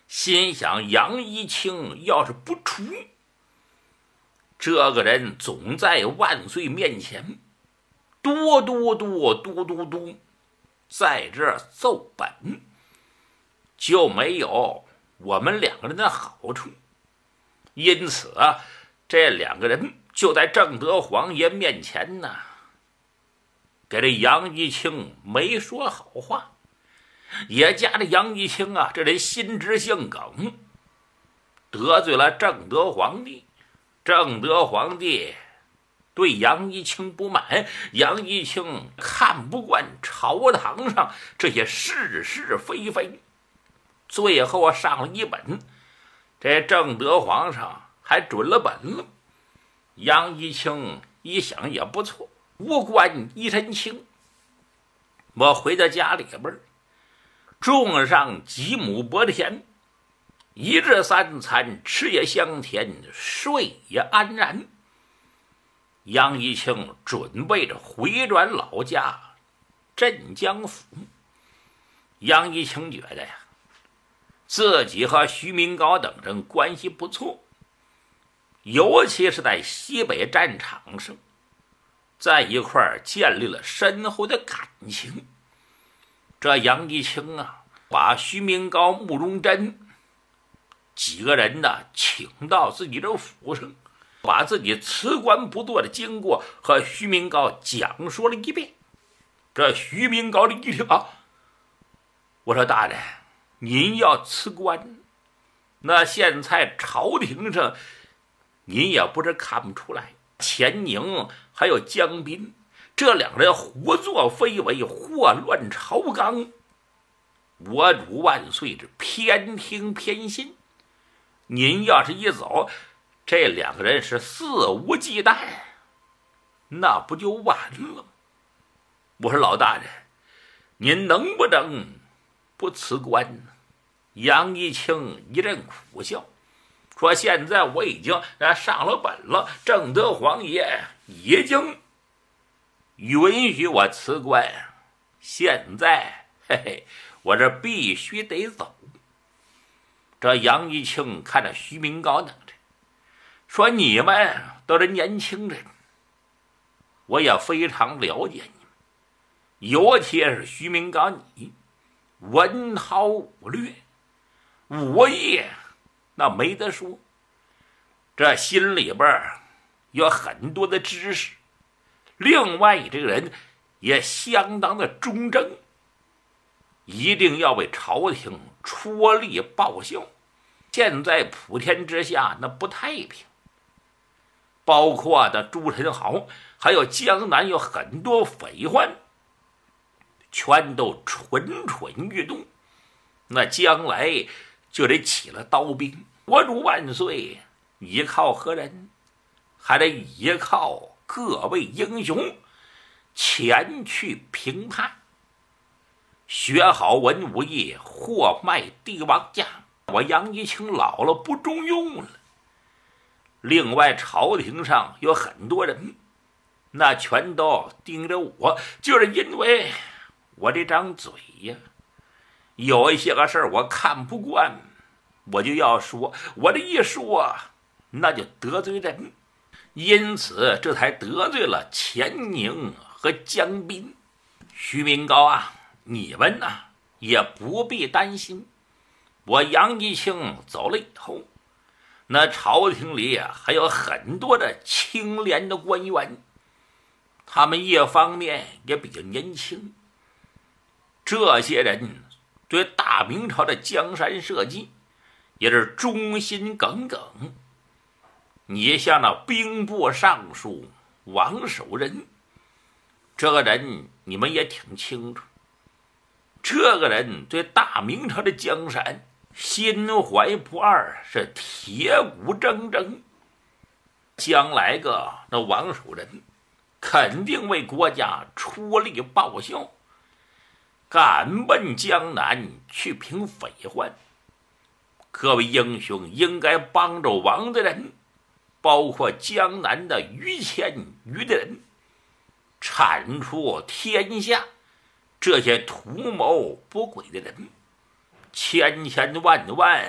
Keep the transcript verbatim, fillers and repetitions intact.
心想杨一清要是不出，这个人总在万岁面前嘟嘟嘟嘟嘟嘟在这奏本，就没有我们两个人的好处。因此啊，这两个人就在正德皇爷面前呢，给这杨一清没说好话，也加这杨一清啊，这人心直性梗，得罪了正德皇帝。正德皇帝对杨一清不满，杨一清看不惯朝堂上这些是是非非，最后上了一本，这正德皇上还准了本了。杨一清一想也不错，无官一身轻，我回到家里边，种上几亩薄田，一日三餐，吃也香甜，睡也安然。杨一清准备着回转老家镇江府。杨一清觉得呀，自己和徐明高等人关系不错，尤其是在西北战场上，在一块儿建立了深厚的感情。这杨一清啊，把徐明高、慕容真几个人呢请到自己的府上，把自己辞官不做的经过和徐明高讲述了一遍。这徐明高的一听啊，我说大人，您要辞官，那现在朝廷上您也不是看不出来，钱宁还有江彬这两人胡作非为，祸乱朝纲，我主万岁是偏听偏信。您要是一走，这两个人是肆无忌惮，那不就完了？我说老大人，您能不能不辞官呢？杨一清一阵苦笑，说现在我已经上了本了，正德皇爷已经允许我辞官，现在嘿嘿，我这必须得走。这杨一清看着徐明高等人，说你们都是年轻人，我也非常了解你们，尤其是徐明高，你文韬武略，武艺那没得说，这心里边有很多的知识，另外你这个人也相当的忠贞，一定要为朝廷出力报效。现在普天之下那不太平，包括的朱宸濠，还有江南有很多匪患，全都蠢蠢欲动，那将来就得起了刀兵。我主万岁依靠何人？还得依靠各位英雄前去评判，学好文武艺，货卖帝王价。我杨一清老了不中用了。另外朝廷上有很多人，那全都盯着我，就是因为我这张嘴呀，有一些个事儿我看不惯，我就要说，我这一说那就得罪人，因此这才得罪了钱宁和江彬。徐明高啊，你们呢、啊、也不必担心，我杨一清走了以后，那朝廷里啊还有很多的清廉的官员，他们一方面也比较年轻，这些人对大明朝的江山社稷也是忠心耿耿。你像那兵部尚书王守仁，这个人你们也挺清楚，这个人对大明朝的江山心怀不二，是铁骨铮铮。将来个那王守仁肯定为国家出力报效，赶奔江南去平匪患。各位英雄应该帮着王的人，包括江南的于谦于的人，铲除天下这些图谋不轨的人，千千万万